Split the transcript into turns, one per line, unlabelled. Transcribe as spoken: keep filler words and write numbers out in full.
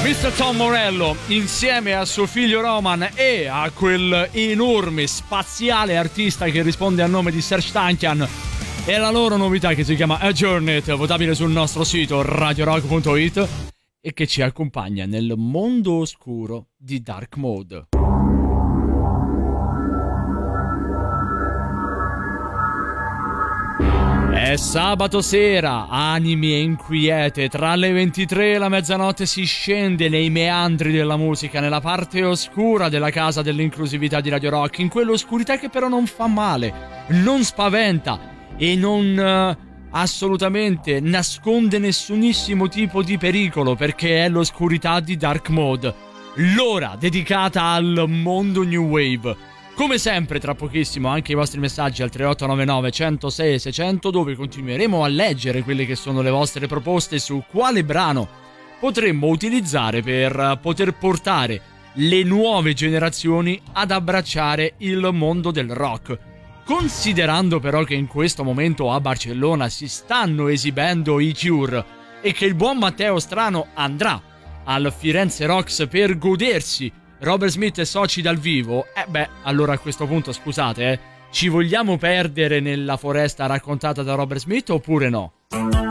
mister Tom Morello insieme a suo figlio Roman e a quel enorme spaziale artista che risponde al nome di Serj Tankian e la loro novità che si chiama Adjourned, votabile sul nostro sito radio rock punto it e che ci accompagna nel mondo oscuro di Dark Mode. È sabato sera, anime inquiete, tra le ventitré e la mezzanotte si scende nei meandri della musica, nella parte oscura della casa dell'inclusività di Radio Rock, in quell'oscurità che però non fa male, non spaventa e non uh, assolutamente nasconde nessunissimo tipo di pericolo, perché è l'oscurità di Dark Mode, l'ora dedicata al mondo New Wave. Come sempre, tra pochissimo anche i vostri messaggi al tre otto nove nove, centosei, seicento, dove continueremo a leggere quelle che sono le vostre proposte su quale brano potremmo utilizzare per poter portare le nuove generazioni ad abbracciare il mondo del rock. Considerando però che in questo momento a Barcellona si stanno esibendo i Cure e che il buon Matteo Strano andrà al Firenze Rocks per godersi Robert Smith e soci dal vivo, eh beh, allora a questo punto scusate, eh, ci vogliamo perdere nella foresta raccontata da Robert Smith oppure no?